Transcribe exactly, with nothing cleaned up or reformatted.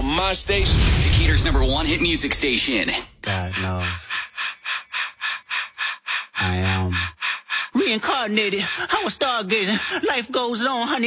on my station. Decatur's number one hit music station. God knows. I am reincarnated. I was stargazing. Life goes on, honey.